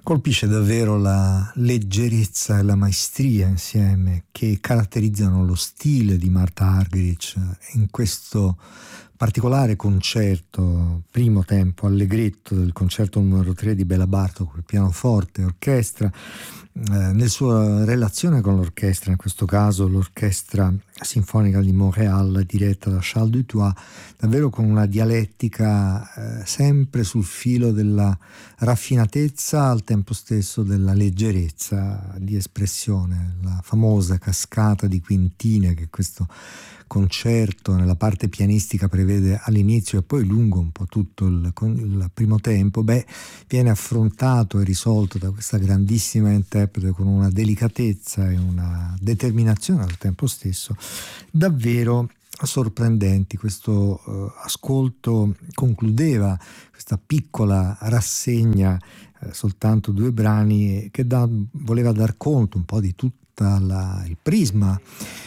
Colpisce davvero la leggerezza e la maestria insieme che caratterizzano lo stile di Martha Argerich in questo particolare concerto, primo tempo allegretto del concerto numero 3 di Béla Bartók per pianoforte e orchestra, nella sua relazione con l'orchestra, in questo caso l'Orchestra Sinfonica di Montréal diretta da Charles Dutoit, davvero con una dialettica sempre sul filo della raffinatezza, al tempo stesso della leggerezza di espressione, la famosa cascata di quintine che questo concerto nella parte pianistica prevede all'inizio e poi lungo un po' tutto il primo tempo, viene affrontato e risolto da questa grandissima interprete con una delicatezza e una determinazione al tempo stesso davvero sorprendenti. Questo ascolto concludeva questa piccola rassegna, soltanto 2 brani, che voleva dar conto un po' di tutto il prisma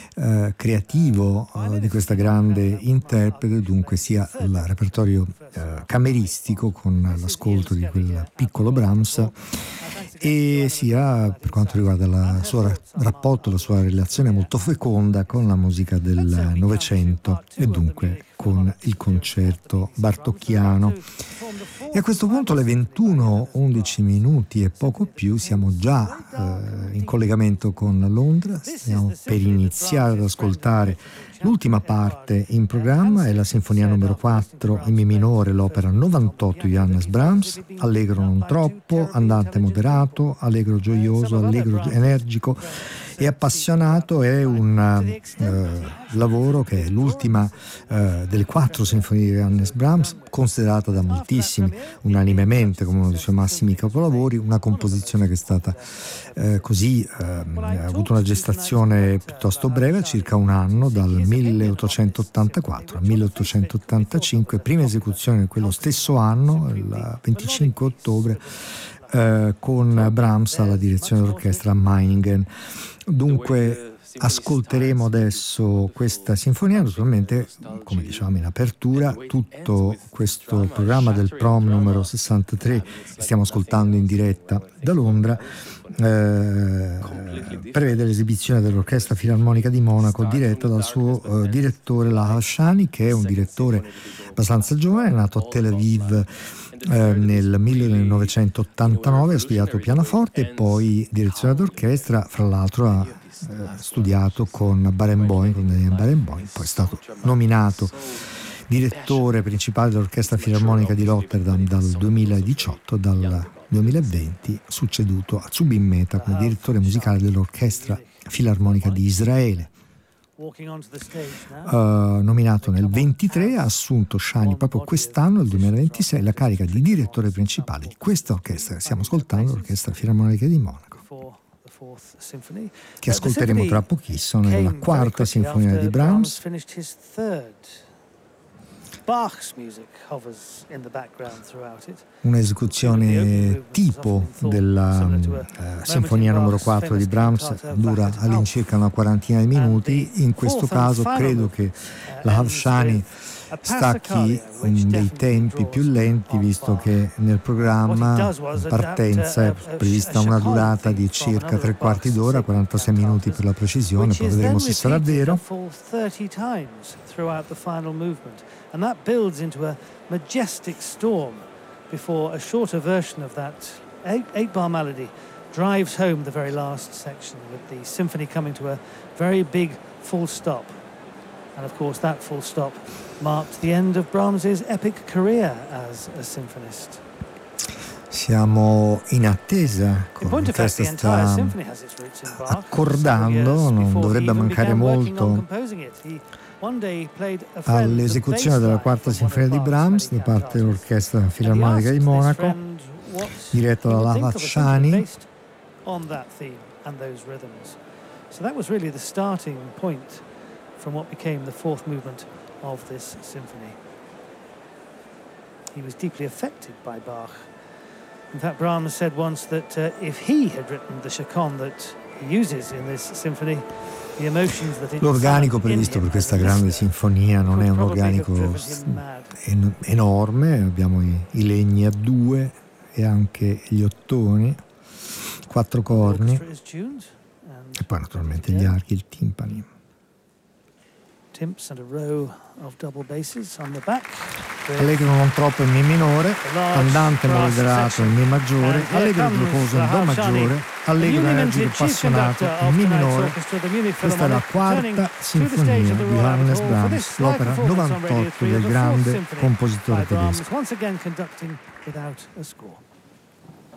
creativo di questa grande interprete, dunque sia il repertorio cameristico con l'ascolto di quel piccolo Brahms e sia per quanto riguarda il suo rapporto, la sua relazione molto feconda con la musica del Novecento e dunque con il concerto bartocchiano. E a questo punto alle 21:11 minuti e poco più siamo già in collegamento con Londra, stiamo per iniziare ad ascoltare l'ultima parte in programma, è la Sinfonia numero 4 in Mi minore, l'opera 98 di Johannes Brahms, allegro non troppo, andante moderato, allegro gioioso, allegro energico e appassionato. È un lavoro che è l'ultima delle 4 sinfonie di Johannes Brahms, considerata da moltissimi unanimemente come uno dei suoi massimi capolavori, una composizione che è stata ha avuto una gestazione piuttosto breve, circa un anno, dal 1884 al 1885, prima esecuzione quello stesso anno, il 25 ottobre, con Brahms alla direzione dell'orchestra Meiningen. Dunque ascolteremo adesso questa sinfonia, naturalmente come dicevamo in apertura tutto questo programma del Prom numero 63 che stiamo ascoltando in diretta da Londra prevede l'esibizione dell'Orchestra Filarmonica di Monaco diretta dal suo direttore Lahav Shani, che è un direttore abbastanza giovane, nato a Tel Aviv nel 1989, ha studiato pianoforte e poi direzione d'orchestra, fra l'altro ha studiato con Barenboim, con Daniel Barenboim, poi è stato nominato direttore principale dell'Orchestra Filarmonica di Rotterdam dal 2018, dal 2020 succeduto a Zubin Mehta come direttore musicale dell'Orchestra Filarmonica di Israele. Nominato nel 23, ha assunto Shani proprio quest'anno, nel 2026, la carica di direttore principale di questa orchestra che stiamo ascoltando, l'Orchestra Filarmonica di Monaco, che ascolteremo tra pochissimo nella 4ª sinfonia di Brahms. Un'esecuzione tipo della sinfonia numero 4 di Brahms, dura all'incirca una quarantina di minuti. In questo caso credo che la Lahav Shani stacchi dei tempi più lenti, visto che nel programma in partenza è prevista una durata di circa 3/4 d'ora, 46 minuti per la precisione, poi vedremo se sarà vero. And that builds into a majestic storm before a shorter version of that 8-bar melody drives home the very last section, with the symphony coming to a very big full stop. And of course that full stop marked the end of Brahms's epic career as a symphonist. Siamo in attesa, l'orchestra sta accordando, non dovrebbe mancare molto all'esecuzione della 4ª sinfonia di Brahms da parte dell'Orchestra Filarmonica di Monaco, diretta da Lahav Shani. So that was really the starting point from what became the 4th movement of this symphony. He was deeply affected by Bach. In fact, Brahms said once that if he had written the chaconne that he uses in this symphony, l'organico previsto per questa grande sinfonia non è un organico enorme, abbiamo i legni a 2 e anche gli ottoni, 4 corni e poi naturalmente gli archi, il timpani. Timps and a row of double basses on the back. Allegro non troppo in Mi minore, andante moderato in Mi maggiore, allegro giocoso in Do maggiore, allegro energico appassionato in Mi minore. Questa è la quarta sinfonia di Johannes Brahms, l'opera 98 del grande compositore tedesco. Once again conducting without a score.